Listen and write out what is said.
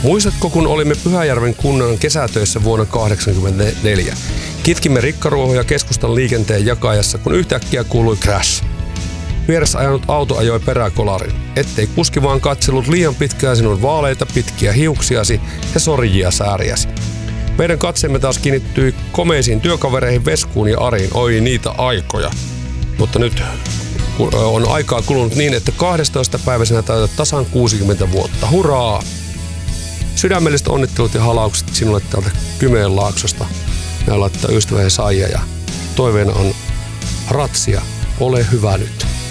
Muistatko, kun olimme Pyhäjärven kunnan kesätöissä vuonna 1984? Kitkimme rikkaruohoja keskustan liikenteen jakajassa, kun yhtäkkiä kuului crash. Vieressä ajanut auto ajoi peräkolarin, ettei kuski vaan katsellut liian pitkään sinun vaaleita pitkiä hiuksiasi ja sorjia sääriäsi. Meidän katseemme taas kiinnittyi komeisiin työkavereihin Veskuun ja Ariin. Oi niitä aikoja. Mutta nyt on aikaa kulunut niin, että 12. päiväisenä täytät tasan 60 vuotta. Hurraa! Sydämelliset onnittelut ja halaukset sinulle täältä Kymenlaaksosta. Me laittaa ystäväni Saija ja toiveena on ratsia. Ole hyvä nyt.